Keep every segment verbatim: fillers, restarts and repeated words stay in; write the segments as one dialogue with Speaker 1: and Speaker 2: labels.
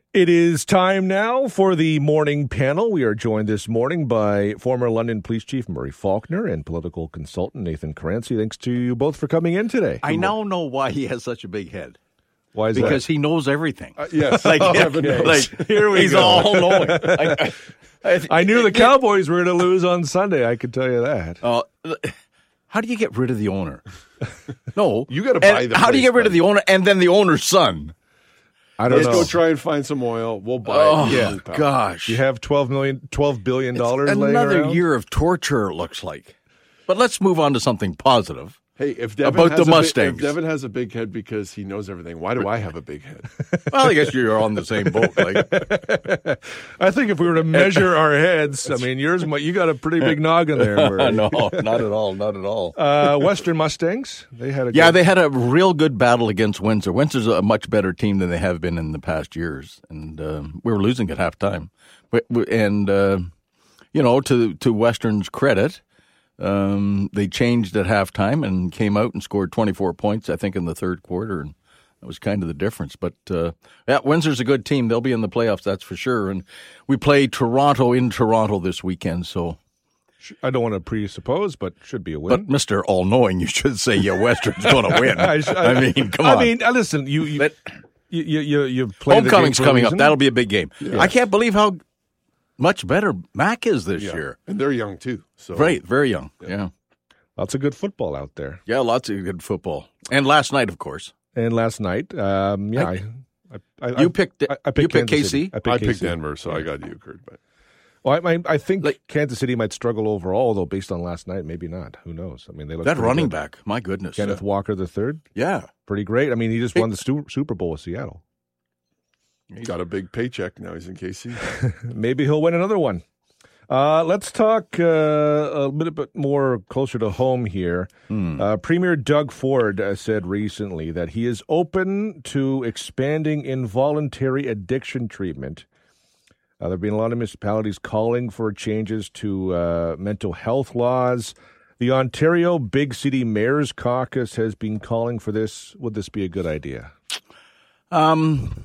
Speaker 1: It is time now for the morning panel. We are joined this morning by former London Police Chief Murray Faulkner and political consultant Nathan Caranci. Thanks to you both for coming in today.
Speaker 2: I now know why he has such a big head.
Speaker 1: Why is
Speaker 2: because
Speaker 1: that?
Speaker 2: Because he knows everything.
Speaker 3: Uh, yes.
Speaker 2: like,
Speaker 1: okay.
Speaker 2: like,
Speaker 1: Here we
Speaker 2: he's
Speaker 1: go.
Speaker 2: all knowing. I, I,
Speaker 1: I knew the Cowboys were going to lose on Sunday. I could tell you that.
Speaker 2: Uh, how do you get rid of the owner? No.
Speaker 3: You got to buy the
Speaker 2: How do you get rid
Speaker 3: place,
Speaker 2: of the owner and then the owner's son?
Speaker 1: I don't
Speaker 3: Let's
Speaker 1: know.
Speaker 3: go try and find some oil. We'll buy
Speaker 2: Oh,
Speaker 3: it.
Speaker 1: Yeah.
Speaker 2: gosh.
Speaker 1: You have twelve million, twelve billion dollars
Speaker 2: It's
Speaker 1: laying
Speaker 2: another
Speaker 1: around?
Speaker 2: year of torture, it looks like. But let's move on to something positive.
Speaker 3: Hey, if Devin
Speaker 2: About
Speaker 3: has
Speaker 2: the
Speaker 3: a big-
Speaker 2: Mustangs.
Speaker 3: if Devin has a big head because he knows everything, why do I have a big head?
Speaker 2: Well, I guess you're on the same boat. Like,
Speaker 1: I think if we were to measure our heads, I mean, yours, might- you got a pretty big noggin there, Murray.
Speaker 2: no, not at all, not at all.
Speaker 1: Uh, Western Mustangs, they had a
Speaker 2: Yeah,
Speaker 1: good,
Speaker 2: they had a real good battle against Windsor. Windsor's a much better team than they have been in the past years, and uh, we were losing at halftime. But, and uh, you know, to to Western's credit, um, they changed at halftime and came out and scored twenty-four points, I think, in the third quarter, and that was kind of the difference. But uh, yeah, Windsor's a good team; they'll be in the playoffs, that's for sure. And we play Toronto in Toronto this weekend, so.
Speaker 1: I don't want to presuppose, but should be a win.
Speaker 2: But Mister All-Knowing, you should say, yeah, Western's going to win.
Speaker 1: I, I,
Speaker 2: I mean, come
Speaker 1: I
Speaker 2: on.
Speaker 1: I mean, uh, listen, you you
Speaker 2: But
Speaker 1: you you, you, you play
Speaker 2: Homecoming's
Speaker 1: the game for a
Speaker 2: coming up.
Speaker 1: reason.
Speaker 2: That'll be a big game.
Speaker 3: Yeah.
Speaker 2: I can't believe how much better Mac is this
Speaker 3: Yeah.
Speaker 2: year.
Speaker 3: And they're young, too. So
Speaker 2: Right, very young. Yeah. yeah,
Speaker 1: Lots of good football out there.
Speaker 2: lots of good football. And last night, of course,
Speaker 1: And last night, um, yeah, I, I, I,
Speaker 2: you picked
Speaker 1: I, I picked,
Speaker 2: you picked
Speaker 1: Kansas
Speaker 2: K C.
Speaker 1: City. I picked,
Speaker 3: I
Speaker 1: K
Speaker 3: picked
Speaker 1: C.
Speaker 3: Denver, so I got you, Kurt. But
Speaker 1: Well, I, I, I think
Speaker 2: Like-
Speaker 1: Kansas City might struggle overall, though, based on last night. Maybe not. Who knows? I mean, they look
Speaker 2: That
Speaker 1: pretty
Speaker 2: running
Speaker 1: good.
Speaker 2: back, my goodness.
Speaker 1: Kenneth Walker the third,
Speaker 2: Yeah.
Speaker 1: pretty great. I mean, he just
Speaker 2: Hey-
Speaker 1: won the Stu- Super Bowl with Seattle.
Speaker 3: he got a big paycheck. Now he's in K C.
Speaker 1: Maybe he'll win another one. Uh, let's talk uh, a little bit more closer to home here.
Speaker 2: Hmm.
Speaker 1: Uh, Premier Doug Ford uh, said recently that he is open to expanding involuntary addiction treatment. Uh, there have been a lot of municipalities calling for changes to uh, mental health laws. The Ontario Big City Mayors Caucus has been calling for this. Would this be a good idea?
Speaker 2: Um,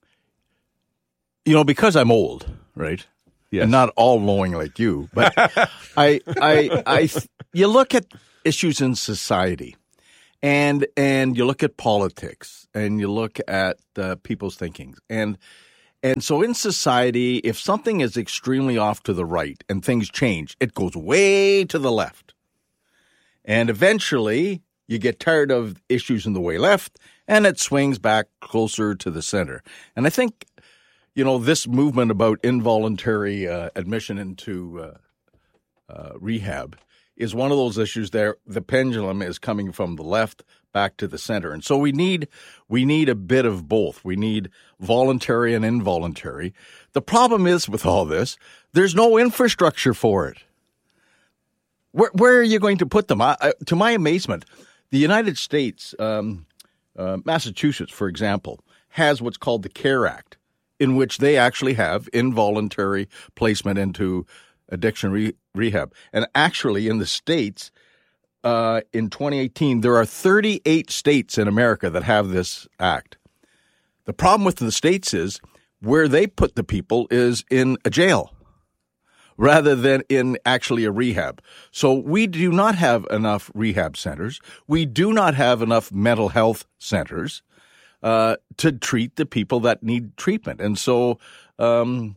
Speaker 2: you know, because I'm old, right?
Speaker 1: Yes.
Speaker 2: And not all knowing like you, but I, I, I, you look at issues in society, and and you look at politics, and you look at uh, people's thinking, and and so in society, if something is extremely off to the right and things change, it goes way to the left, and eventually you get tired of issues in the way left, and it swings back closer to the center, and I think. You know, this movement about involuntary uh, admission into uh, uh, rehab is one of those issues there. The pendulum is coming from the left back to the center. And so we need we need a bit of both. We need voluntary and involuntary. The problem is with all this, there's no infrastructure for it. Where, where are you going to put them? I, I, to my amazement, the United States, um, uh, Massachusetts, for example, has what's called the CARE Act, in which they actually have involuntary placement into addiction re- rehab. And actually, in the States, uh, in twenty eighteen, there are thirty-eight states in America that have this act. The problem with the states is where they put the people is in a jail rather than in actually a rehab. So we do not have enough rehab centers. We do not have enough mental health centers. Uh, to treat the people that need treatment. And so um,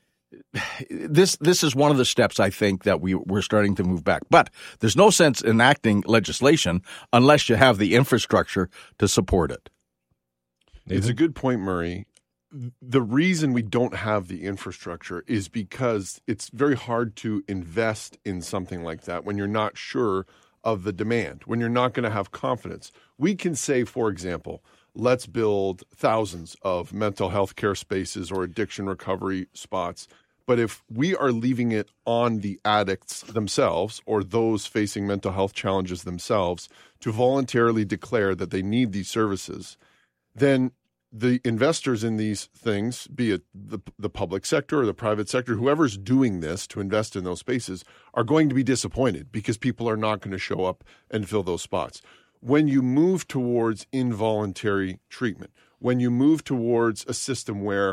Speaker 2: this this is one of the steps, I think, that we, we're starting to move back. But there's no sense in enacting legislation unless you have the infrastructure to support it.
Speaker 3: It's a good point, Murray. The reason we don't have the infrastructure is because it's very hard to invest in something like that when you're not sure of the demand, when you're not going to have confidence. We can say, for example, let's build thousands of mental health care spaces or addiction recovery spots. But if we are leaving it on the addicts themselves or those facing mental health challenges themselves to voluntarily declare that they need these services, then the investors in these things, be it the, the public sector or the private sector, whoever's doing this to invest in those spaces, are going to be disappointed because people are not going to show up and fill those spots. When you move towards involuntary treatment, when you move towards a system where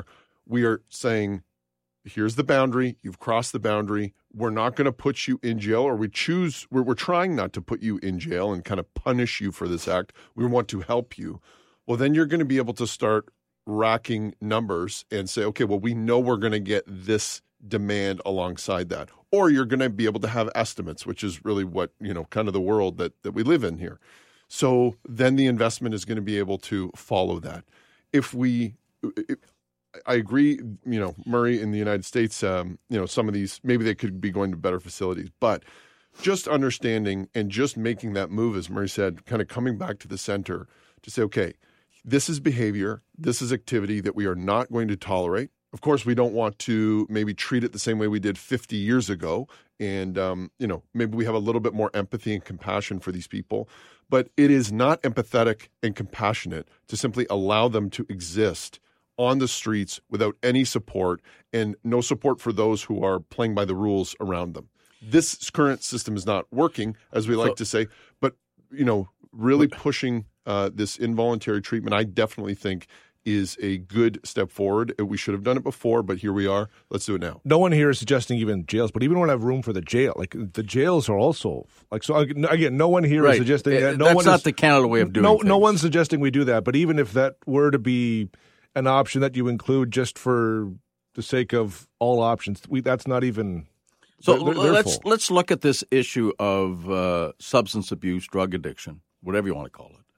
Speaker 3: we are saying, here's the boundary. You've crossed the boundary. We're not going to put you in jail, or we choose, we're, we're trying not to put you in jail and kind of punish you for this act. We want to help you. Well, then you're going to be able to start racking numbers and say, okay, well, we know we're going to get this demand alongside that. Or you're going to be able to have estimates, which is really what, you know, kind of the world that, that we live in here. So then the investment is going to be able to follow that. If we, if, I agree, you know, Murray, in the United States, um, you know, some of these, maybe they could be going to better facilities, but just understanding and just making that move, as Murray said, kind of coming back to the center to say, okay, this is behavior, this is activity that we are not going to tolerate. Of course, we don't want to maybe treat it the same way we did fifty years ago. And, um, you know, maybe we have a little bit more empathy and compassion for these people. But it is not empathetic and compassionate to simply allow them to exist on the streets without any support, and no support for those who are playing by the rules around them. This current system is not working, as we like so, to say, but, you know, really pushing uh, this involuntary treatment, I definitely think, is a good step forward. We should have done it before, but here we are. Let's do it now.
Speaker 1: No one here is suggesting even jails, but even when I have room for the jail, like the jails are also like, so again, no one here
Speaker 2: right.
Speaker 1: is suggesting
Speaker 2: it,
Speaker 1: that. No
Speaker 2: that's
Speaker 1: one
Speaker 2: not
Speaker 1: is,
Speaker 2: the Canada way of doing
Speaker 1: no,
Speaker 2: things.
Speaker 1: No one's suggesting we do that, but even if that were to be an option that you include just for the sake of all options, we, that's not even.
Speaker 2: So
Speaker 1: they're, they're
Speaker 2: let's
Speaker 1: full.
Speaker 2: let's look at this issue of uh, substance abuse, drug addiction, whatever you want to call it,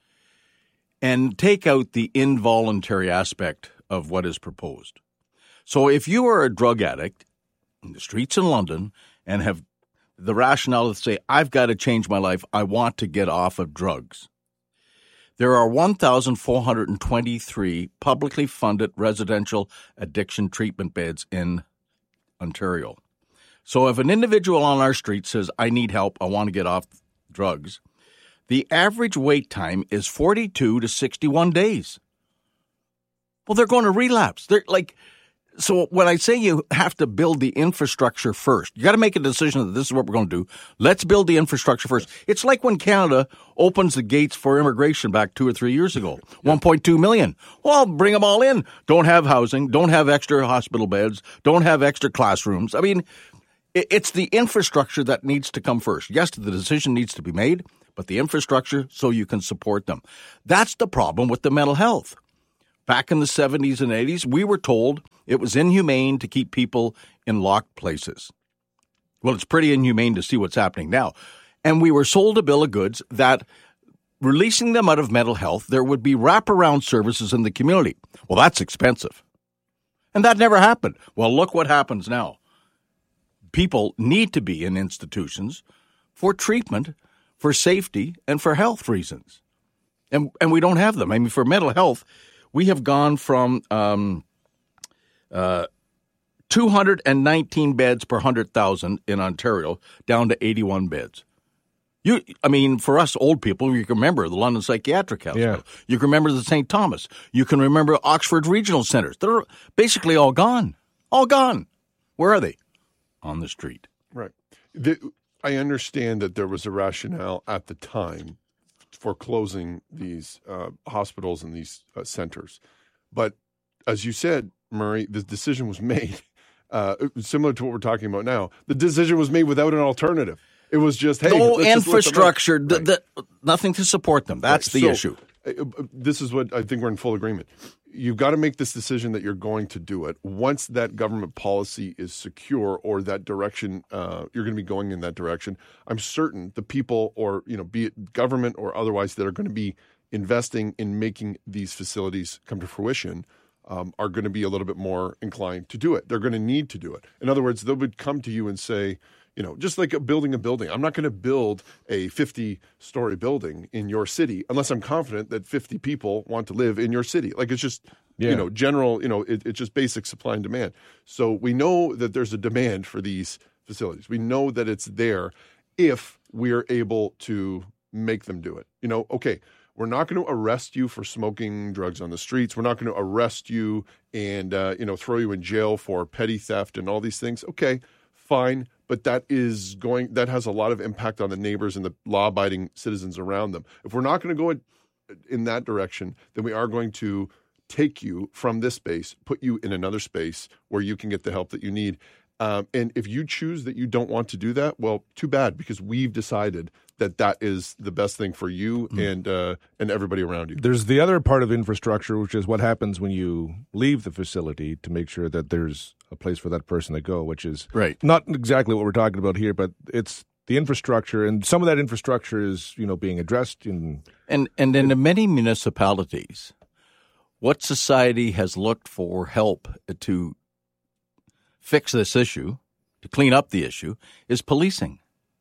Speaker 2: and take out the involuntary aspect of what is proposed. So if you are a drug addict in the streets in London and have the rationale to say, I've got to change my life, I want to get off of drugs, there are one thousand four hundred twenty-three publicly funded residential addiction treatment beds in Ontario. So if an individual on our street says, I need help, I want to get off drugs, the average wait time is forty-two to sixty-one days. Well, they're going to relapse. They're like, so when I say you have to build the infrastructure first, you got to make a decision that this is what we're going to do. Let's build the infrastructure first. It's like when Canada opens the gates for immigration back two or three years ago, one point two million. Well, bring them all in. Don't have housing, don't have extra hospital beds, don't have extra classrooms. I mean, it's the infrastructure that needs to come first. Yes, the decision needs to be made, but the infrastructure so you can support them. That's the problem with the mental health. Back in the seventies and eighties, we were told it was inhumane to keep people in locked places. Well, it's pretty inhumane to see what's happening now. And we were sold a bill of goods that releasing them out of mental health, there would be wraparound services in the community. Well, that's expensive. And that never happened. Well, look what happens now. People need to be in institutions for treatment, for safety, and for health reasons. And and we don't have them. I mean, for mental health, we have gone from um, uh, two hundred nineteen beds per one hundred thousand in Ontario down to eighty-one beds. You, I mean, for us old people, you can remember the London Psychiatric Hospital.
Speaker 1: Yeah.
Speaker 2: You can remember the Saint Thomas. You can remember Oxford Regional Centres. They're basically all gone. All gone. Where are they? On the street.
Speaker 3: Right. The, I understand that there was a rationale at the time for closing these uh, hospitals and these uh, centers. But as you said, Murray, the decision was made, uh, similar to what we're talking about now. The decision was made without an alternative. It was just, hey,
Speaker 2: no
Speaker 3: let's
Speaker 2: infrastructure,
Speaker 3: just let them
Speaker 2: the, the, nothing to support them. That's
Speaker 3: right.
Speaker 2: the
Speaker 3: so,
Speaker 2: issue.
Speaker 3: Uh, this is what I think we're in full agreement. You've got to make this decision that you're going to do it. Once that government policy is secure, or that direction, uh, you're going to be going in that direction, I'm certain the people, or, you know, be it government or otherwise, that are going to be investing in making these facilities come to fruition um, are going to be a little bit more inclined to do it. They're going to need to do it. In other words, they would come to you and say, you know, just like a building a building. I'm not going to build a fifty-story building in your city unless I'm confident that fifty people want to live in your city. Like, it's just, yeah. you know, general, you know, it, it's just basic supply and demand. So we know that there's a demand for these facilities. We know that it's there if we're able to make them do it. You know, okay, we're not going to arrest you for smoking drugs on the streets. We're not going to arrest you and, uh, you know, throw you in jail for petty theft and all these things. Okay, fine. But that is going, that has a lot of impact on the neighbors and the law-abiding citizens around them. If we're not going to go in, in that direction, then we are going to take you from this space, put you in another space where you can get the help that you need. Um, and if you choose that you don't want to do that, well, too bad, because we've decided that that is the best thing for you mm. and uh, and everybody around you.
Speaker 1: There's the other part of infrastructure, which is what happens when you leave the facility to make sure that there's a place for that person to go, which is
Speaker 2: right.
Speaker 1: not exactly what we're talking about here, but it's the infrastructure, and some of that infrastructure is, you know, being addressed in
Speaker 2: and and in many municipalities, what society has looked for help to fix this issue, to clean up the issue, is policing.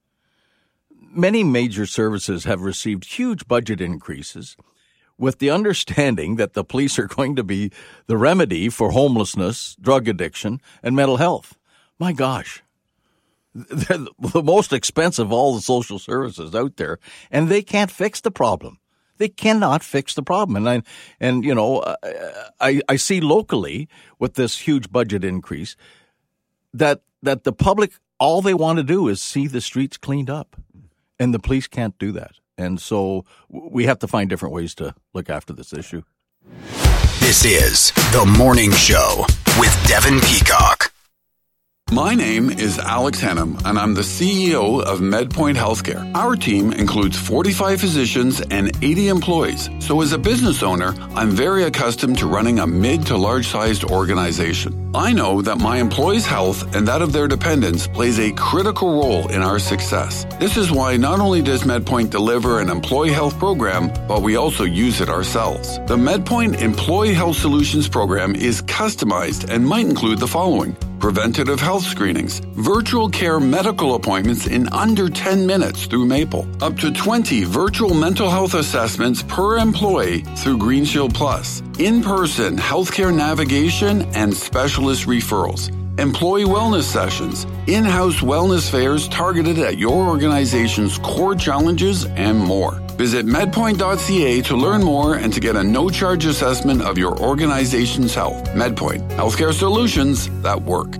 Speaker 2: Many major services have received huge budget increases with the understanding that the police are going to be the remedy for homelessness, drug addiction, and mental health. My gosh, they're the most expensive of all the social services out there, and they can't fix the problem. They cannot fix the problem. And, I, and you know, I, I see locally with this huge budget increase that that the public, all they want to do is see the streets cleaned up. And the police can't do that. And so we have to find different ways to look after this issue.
Speaker 4: This is The Morning Show with Devin Peacock.
Speaker 5: My name is Alex Hannum, and I'm the C E O of MedPoint Healthcare. Our team includes forty-five physicians and eighty employees. So as a business owner, I'm very accustomed to running a mid to large-sized organization. I know that my employees' health and that of their dependents plays a critical role in our success. This is why not only does MedPoint deliver an employee health program, but we also use it ourselves. The MedPoint Employee Health Solutions program is customized and might include the following: preventative health screenings, virtual care medical appointments in under ten minutes through Maple, up to twenty virtual mental health assessments per employee through Green Shield Plus, in-person healthcare navigation and specialist referrals, employee wellness sessions, in-house wellness fairs targeted at your organization's core challenges, and more. Visit medpoint dot c a to learn more and to get a no-charge assessment of your organization's health. MedPoint, healthcare solutions that work.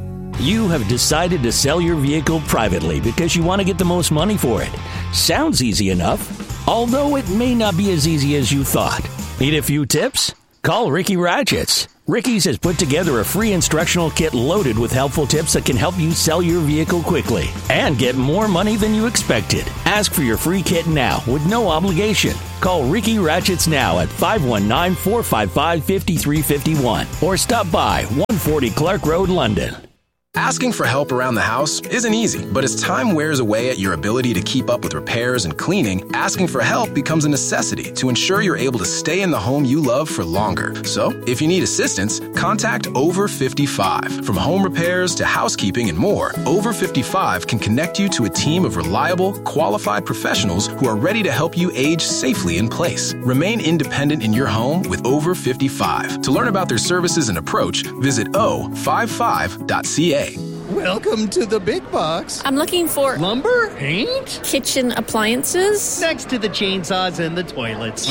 Speaker 6: You have decided to sell your vehicle privately because you want to get the most money for it. Sounds easy enough, although it may not be as easy as you thought. Need a few tips? Call Ricky Ratchets. Ricky's has put together a free instructional kit loaded with helpful tips that can help you sell your vehicle quickly and get more money than you expected. Ask for your free kit now with no obligation. Call Ricky Ratchets now at five one nine, four five five, five three five one or stop by one forty Clark Road, London.
Speaker 7: Asking for help around the house isn't easy, but as time wears away at your ability to keep up with repairs and cleaning, asking for help becomes a necessity to ensure you're able to stay in the home you love for longer. So, if you need assistance, contact Over fifty-five. From home repairs to housekeeping and more, Over fifty-five can connect you to a team of reliable, qualified professionals who are ready to help you age safely in place. Remain independent in your home with Over fifty-five. To learn about their services and approach, visit o fifty-five dot c a.
Speaker 8: Welcome to the big box.
Speaker 9: I'm looking for
Speaker 8: lumber, paint,
Speaker 9: kitchen appliances.
Speaker 8: Next to the chainsaws and the toilets.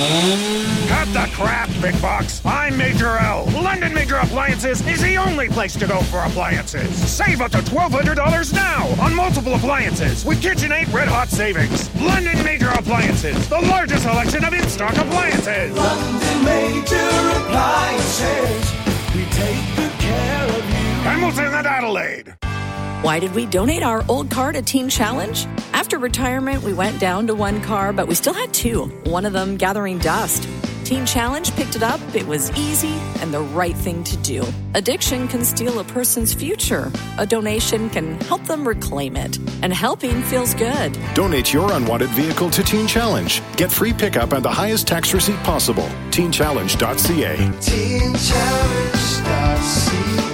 Speaker 10: Cut the crap, big box. I'm Major L. London Major Appliances is the only place to go for appliances. Save up to twelve hundred dollars now on multiple appliances with KitchenAid Red Hot Savings. London Major Appliances, the largest selection of in-stock appliances.
Speaker 11: London Major Appliances, we take good care of you.
Speaker 10: Hamilton and Adelaide.
Speaker 12: Why did we donate our old car to Teen Challenge? After retirement, we went down to one car, but we still had two, one of them gathering dust. Teen Challenge picked it up. It was easy and the right thing to do. Addiction can steal a person's future. A donation can help them reclaim it. And helping feels good.
Speaker 13: Donate your unwanted vehicle to Teen Challenge. Get free pickup and the highest tax receipt possible. teen challenge dot c a.
Speaker 11: teen challenge dot c a.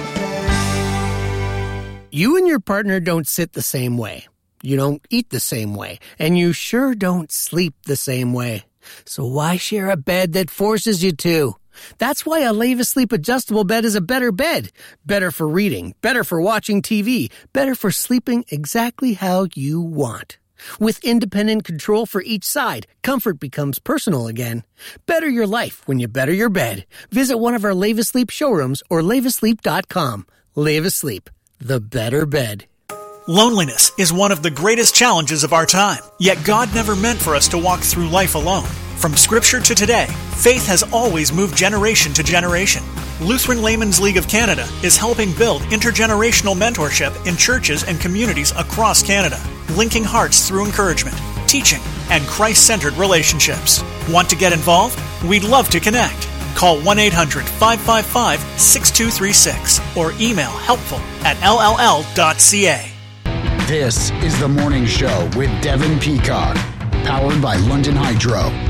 Speaker 14: You and your partner don't sit the same way. You don't eat the same way. And you sure don't sleep the same way. So why share a bed that forces you to? That's why a Leva Sleep adjustable bed is a better bed. Better for reading, better for watching T V, better for sleeping exactly how you want. With independent control for each side, comfort becomes personal again. Better your life when you better your bed. Visit one of our Leva Sleep showrooms or leva sleep dot com. Leva Sleep, the better bed.
Speaker 15: Loneliness is one of the greatest challenges of our time. Yet God never meant for us to walk through life alone. From Scripture to today, faith has always moved generation to generation. Lutheran Laymen's League of Canada is helping build intergenerational mentorship in churches and communities across Canada, linking hearts through encouragement, teaching, and Christ-centered relationships. Want to get involved? We'd love to connect. Call one eight hundred, five five five, six two three six or email helpful at l l l dot c a.
Speaker 4: This is The Morning Show with Devin Peacock, powered by London Hydro.